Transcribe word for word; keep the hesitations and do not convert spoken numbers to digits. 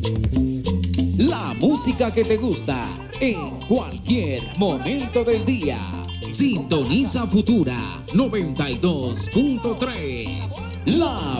La música que te gusta en cualquier momento del día. Sintoniza Futura noventa y dos punto tres. La